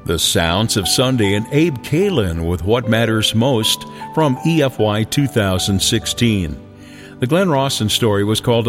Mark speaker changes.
Speaker 1: The Sounds of Sunday and Abe Kalin with What Matters Most from EFY 2016. The Glenn Rawson story was called